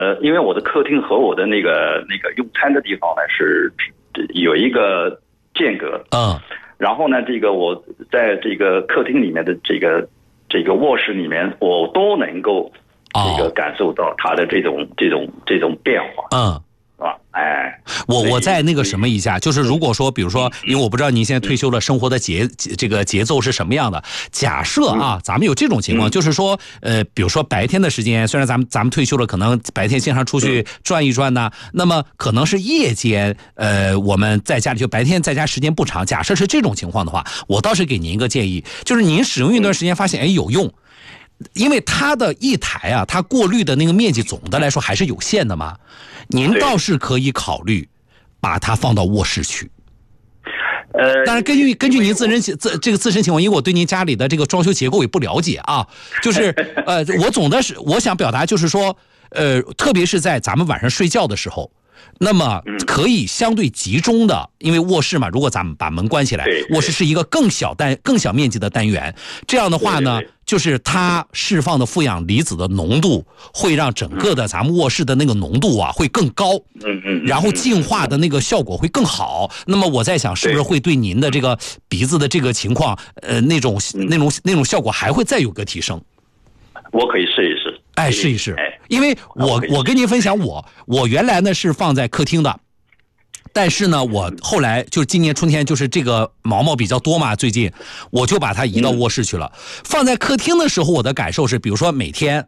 因为我的客厅和我的那个用餐的地方呢是有一个间隔，然后呢，这个我在这个客厅里面的这个卧室里面，我都能够这个感受到它的这种变化，是吧？哎， 我再那个什么一下，就是如果说，比如说，因为我不知道您现在退休了，生活的这个节奏是什么样的？假设啊，咱们有这种情况，就是说，比如说白天的时间，虽然咱们退休了，可能白天经常出去转一转呢，那么可能是夜间，我们在家里就白天在家时间不长。假设是这种情况的话，我倒是给您一个建议，就是您使用一段时间发现，哎，有用。因为它的一台啊，它过滤的那个面积总的来说还是有限的嘛，您倒是可以考虑把它放到卧室去。当然根据您自身情况，因为我对您家里的这个装修结构也不了解啊，就是我想表达就是说，特别是在咱们晚上睡觉的时候。那么可以相对集中的，因为卧室嘛，如果咱们把门关起来，卧室是一个更小面积的单元，这样的话呢，就是它释放的负氧离子的浓度会让整个的咱们卧室的那个浓度啊会更高，然后净化的那个效果会更好。那么我在想，是不是会对您的这个鼻子的这个情况，那种效果还会再有个提升？ 我可以试一试。 哎，试一试，因为我跟您分享，我原来呢是放在客厅的，但是呢，我后来就是今年春天，就是这个毛比较多嘛，最近我就把它移到卧室去了。放在客厅的时候，我的感受是，比如说每天